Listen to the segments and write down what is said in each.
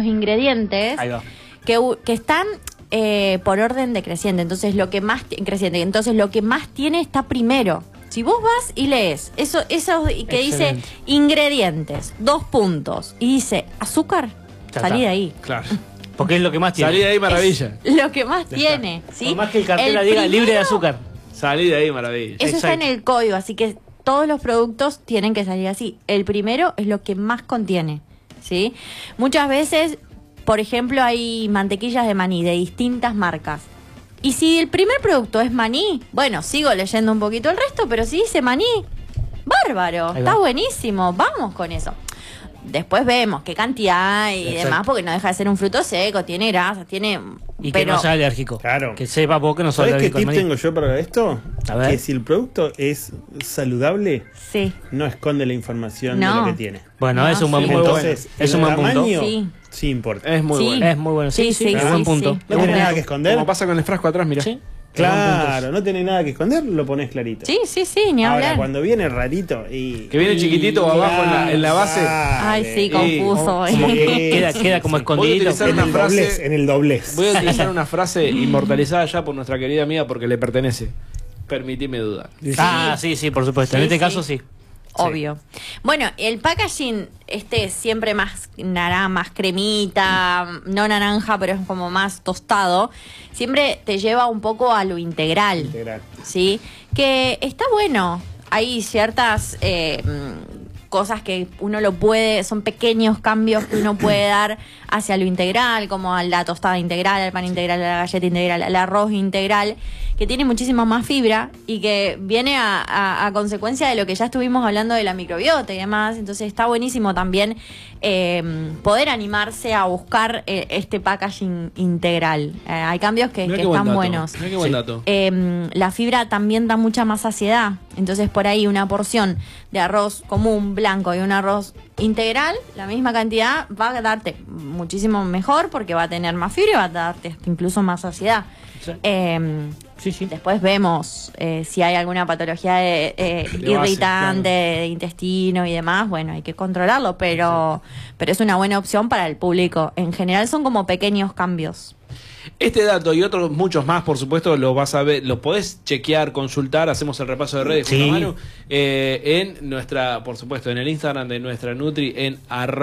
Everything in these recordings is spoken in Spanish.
los ingredientes que están por orden decreciente. Entonces lo que más tiene está primero. Si vos vas y lees eso que dice ingredientes, 2 puntos, y dice azúcar, salí de ahí. Claro. Porque es lo que más tiene. Salí de ahí, maravilla. Es lo que más tiene, ¿sí? Por más que el cartel diga libre de azúcar. Salí de ahí, maravilla. Eso está en el código, así que todos los productos tienen que salir así. El primero es lo que más contiene, ¿sí? Muchas veces, por ejemplo, hay mantequillas de maní de distintas marcas. Y si el primer producto es maní, bueno, sigo leyendo un poquito el resto, pero si dice maní, bárbaro, está buenísimo, vamos con eso. Después vemos qué cantidad y demás, porque no deja de ser un fruto seco, tiene grasa, tiene... Y que no sea alérgico. Claro. Que sepa vos que no sea alérgico. ¿Sabés qué tip tengo yo para esto? A ver. Que si el producto es saludable, sí, no esconde la información de lo que tiene. Bueno, es un buen punto. Entonces, es un buen punto. Sí importa. Es muy bueno. Es muy bueno. Sí, es buen punto. No tiene nada que esconder. Como pasa con el frasco atrás, mirá. Sí. Claro, no tiene nada que esconder, lo pones clarito. Sí, ni hablar. Ahora, cuando viene rarito y... Que viene chiquitito abajo en la base. Ay, sí, confuso. Como que queda como escondidito. En el doblez. Voy a utilizar una frase inmortalizada ya por nuestra querida amiga porque le pertenece. Permitime dudar. Sí, por supuesto. En este caso sí. Obvio. Bueno, el packaging siempre más más cremita, no naranja, pero es como más tostado. Siempre te lleva un poco a lo integral. ¿Sí? Que está bueno. Hay ciertas cosas que uno son pequeños cambios que uno puede dar hacia lo integral, como a la tostada integral, al pan integral, a la galleta integral, al arroz integral, que tiene muchísima más fibra y que viene a consecuencia de lo que ya estuvimos hablando de la microbiota y demás. Entonces está buenísimo también poder animarse a buscar este packaging integral. Hay cambios que están buenos. Mirá qué buen dato. La fibra también da mucha más saciedad. Entonces por ahí una porción de arroz común blanco y un arroz integral, la misma cantidad va a darte muchísimo mejor porque va a tener más fibra y va a darte incluso más saciedad. Después vemos si hay alguna patología irritante de intestino y demás. Bueno, hay que controlarlo, pero es una buena opción para el público. En general son como pequeños cambios. Este dato y otros muchos más, por supuesto, lo vas a ver, lo podés chequear, consultar, hacemos el repaso de redes junto a Manu, en nuestra, por supuesto, en el Instagram de nuestra Nutri, en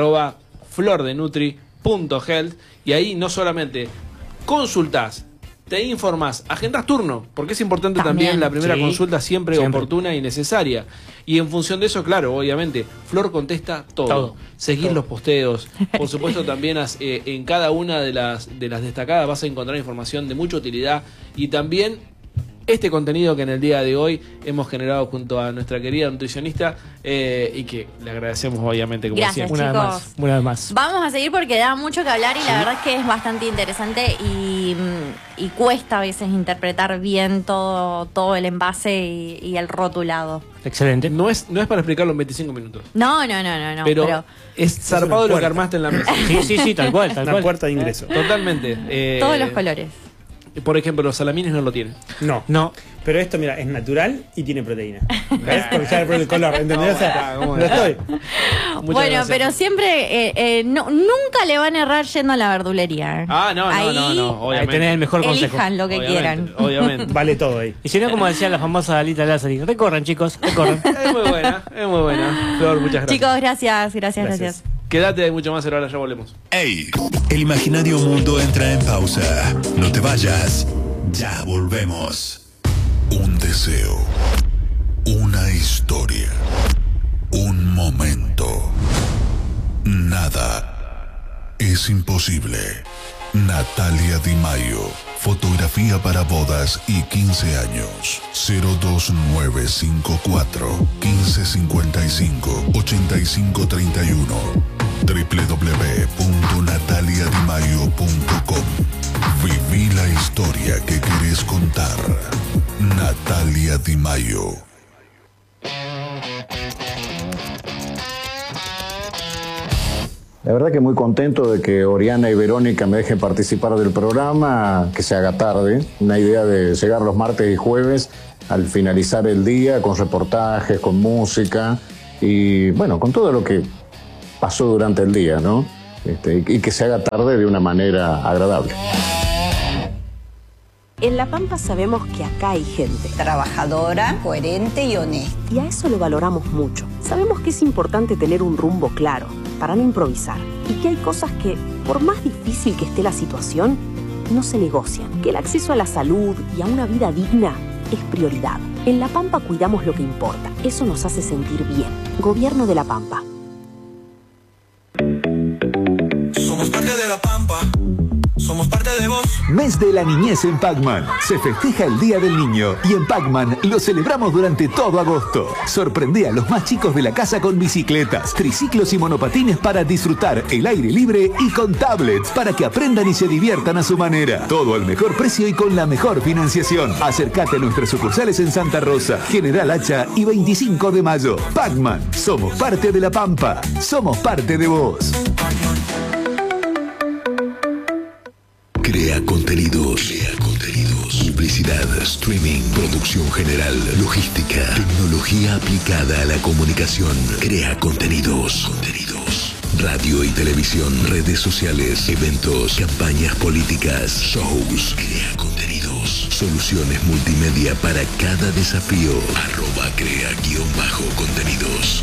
@flordenutri.health, y ahí no solamente consultás, te informás, agendás turno, porque es importante también la primera consulta siempre oportuna y necesaria. Y en función de eso, claro, obviamente, Flor contesta todo. Seguir los posteos. Por supuesto, también en cada una de las destacadas vas a encontrar información de mucha utilidad. Y también este contenido que en el día de hoy hemos generado junto a nuestra querida nutricionista y que le agradecemos obviamente como siempre. Chicos. Una vez más. Vamos a seguir porque da mucho que hablar y la verdad es que es bastante interesante y cuesta a veces interpretar bien todo el envase y el rotulado. Excelente. No es para explicarlo en 25 minutos. No. Pero es zarpado lo que armaste en la mesa. Sí, tal cual. Una puerta de ingreso. Totalmente. Todos los colores. Por ejemplo, los salamines no lo tienen. No. Pero esto, mira, es natural y tiene proteína. ¿Ves? Porque ya por el color, ¿entendés? No estoy. Bueno, pero siempre, nunca le van a errar yendo a la verdulería. No. Obviamente. Tenés el mejor consejo. Elijan lo que quieran. Obviamente. Vale todo ahí. Y si no, como decía la famosa Alita Lázari, recorran, chicos, recorran. Es muy buena. Flor, muchas gracias. Chicos, gracias. Quédate, hay mucho más, ahora ya volvemos. ¡Ey! El imaginario mundo entra en pausa. No te vayas. Ya volvemos. Un deseo. Una historia. Un momento. Nada es imposible. Natalia Di Maio. Fotografía para bodas y 15 años. 02954 1555 8531 www.nataliadimaio.com. Viví la historia que querés contar. Natalia Di Maio. La verdad que muy contento de que Oriana y Verónica me dejen participar del programa, que se haga tarde. Una idea de llegar los martes y jueves al finalizar el día con reportajes, con música y bueno, con todo lo que pasó durante el día, ¿no? y que se haga tarde de una manera agradable. En La Pampa sabemos que acá hay gente trabajadora, coherente y honesta. y a eso lo valoramos mucho. Sabemos que es importante tener un rumbo claro para no improvisar y que hay cosas que, por más difícil que esté la situación, no se negocian. Que el acceso a la salud y a una vida digna es prioridad. En La Pampa cuidamos lo que importa. Eso nos hace sentir bien. Gobierno de La Pampa. Somos parte de La Pampa. Somos parte de vos. Mes de la niñez en Pac-Man. Se festeja el Día del Niño y en Pac-Man lo celebramos durante todo agosto. Sorprende a los más chicos de la casa con bicicletas, triciclos y monopatines para disfrutar el aire libre y con tablets para que aprendan y se diviertan a su manera. Todo al mejor precio y con la mejor financiación. Acércate a nuestras sucursales en Santa Rosa, General Hacha y 25 de mayo. Pac-Man. Somos parte de La Pampa. Somos parte de vos. Crea contenidos. Publicidad, streaming, producción general, logística, tecnología aplicada a la comunicación. Crea contenidos. Radio y televisión, redes sociales, eventos, campañas políticas, shows. Crea contenidos. Soluciones multimedia para cada desafío. @crea_contenidos.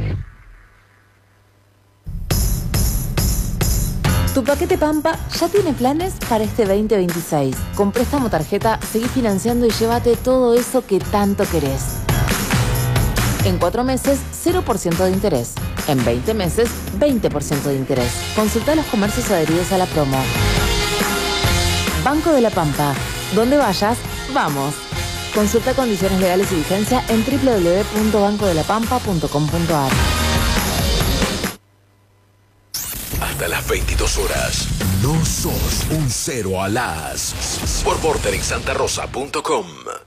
Tu paquete Pampa ya tiene planes para este 2026. Con préstamo tarjeta, seguí financiando y llévate todo eso que tanto querés. En 4 meses, 0% de interés. En 20 meses, 20% de interés. Consulta los comercios adheridos a la promo. Banco de la Pampa. Donde vayas, vamos. Consulta condiciones legales y vigencia en www.bancodelapampa.com.ar. Hasta las 22 horas. No sos un cero a las. Por porteringsantarosa.com.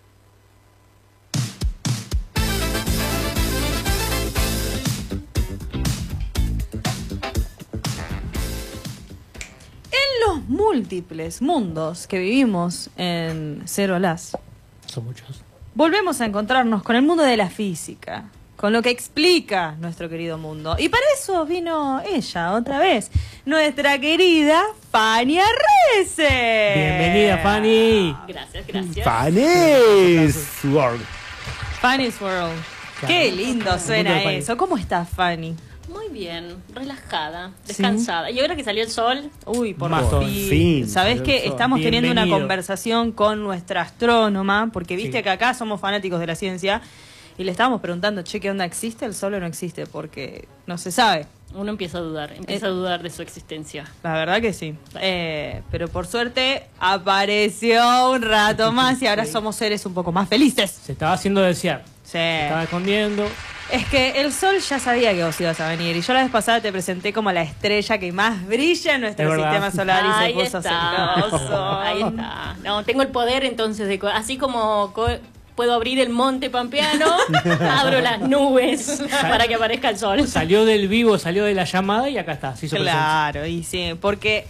En los múltiples mundos que vivimos en Cero a las, Son muchos. volvemos a encontrarnos con el mundo de la física, con lo que explica nuestro querido mundo. Y para eso vino ella, otra vez, nuestra querida Fanny Arrese. Bienvenida, Fanny. Gracias, gracias. Fanny's World. Fanny's World. Qué lindo suena eso. ¿Cómo estás, Fanny? Muy bien, relajada, descansada. ¿Sí? Y ahora que salió el sol. Uy, por fin. ¿Sabés que estamos teniendo una Bienvenido. conversación con nuestra astrónoma? Porque viste que acá somos fanáticos de la ciencia. Y le estábamos preguntando, che, ¿qué onda? ¿Existe el sol o no existe? Porque no se sabe. Uno empieza a dudar de su existencia. La verdad que sí. Pero por suerte apareció un rato más y ahora somos seres un poco más felices. Se estaba haciendo desear. Sí. Se estaba escondiendo. Es que el sol ya sabía que vos ibas a venir. Y yo la vez pasada te presenté como la estrella que más brilla en nuestro sistema solar y Ahí se puso está. celoso. Ahí está. No, tengo el poder entonces de así como puedo abrir el monte pampeano, abro las nubes para que aparezca el sol. Salió del vivo, salió de la llamada y acá está. Se hizo Claro, y sí, porque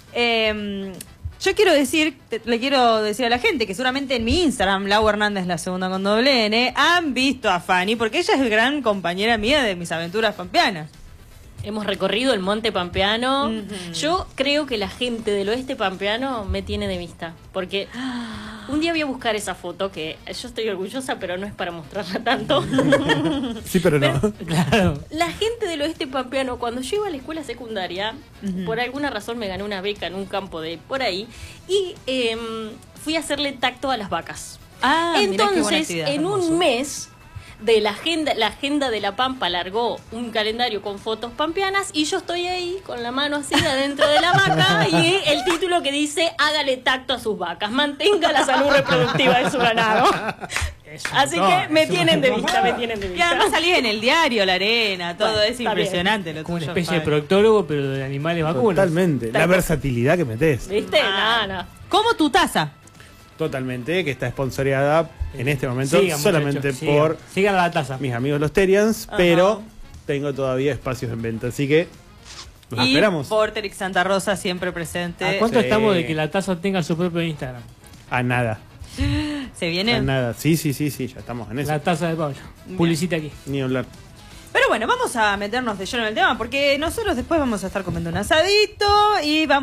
yo le quiero decir a la gente que seguramente en mi Instagram, Lau Hernández, la segunda con doble N, han visto a Fanny, porque ella es gran compañera mía de mis aventuras pampeanas. Hemos recorrido el monte pampeano. Yo creo que la gente del oeste pampeano me tiene de vista, porque un día voy a buscar esa foto que yo estoy orgullosa, pero no es para mostrarla tanto. Sí, pero no. Claro. La gente del oeste pampeano, cuando yo iba a la escuela secundaria, por alguna razón me gané una beca en un campo de por ahí y fui a hacerle tacto a las vacas. Entonces, en un mes de la agenda de La Pampa largó un calendario con fotos pampeanas y yo estoy ahí con la mano así adentro de la vaca y el título que dice hágale tacto a sus vacas, mantenga la salud reproductiva de su ganado. Así que me tienen de vista. Y además salí en el diario, La Arena, todo es impresionante. Como una especie de proctólogo, pero de animales vacunos. Totalmente. La versatilidad que metés. ¿Viste? No. ¿Cómo tu taza? Totalmente, que está sponsoreada en este momento Sigan, solamente muchachos, por sigan la taza. mis amigos los Terians, pero tengo todavía espacios en venta, así que los esperamos. Porterix Santa Rosa siempre presente. ¿A cuánto estamos de que la taza tenga su propio Instagram? A nada. ¿Se viene? A nada. Sí, ya estamos en eso. La taza de Pablo. Publicita aquí. Ni hablar. Pero bueno, vamos a meternos de lleno en el tema porque nosotros después vamos a estar comiendo un asadito y vamos